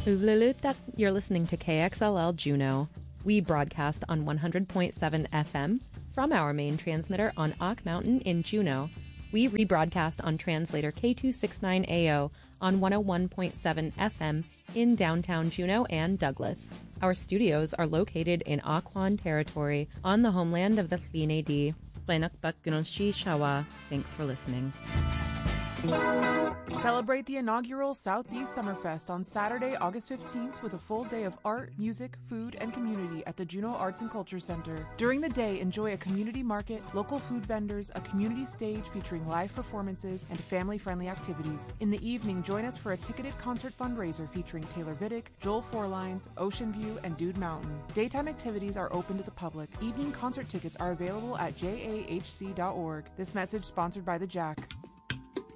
Uvlulutak, you're listening to KXLL Juneau. We broadcast on 100.7 FM from our main transmitter on Ock Mountain in Juneau. We rebroadcast on translator K269AO on 101.7 FM in downtown Juneau and Douglas. Our studios are located in Aquan Territory on the homeland of the Thlini-D. Thanks for listening. Celebrate the inaugural Southeast Summerfest on Saturday, August 15th with a full day of art, music, food, and community at the Juneau Arts and Culture Center. During the day, enjoy a community market, local food vendors, a community stage featuring live performances, and family-friendly activities. In the evening, join us for a ticketed concert fundraiser featuring Taylor Vidic, Joel Forlines, Ocean View, and Dude Mountain. Daytime activities are open to the public. Evening concert tickets are available at jahc.org. This message sponsored by the Jack.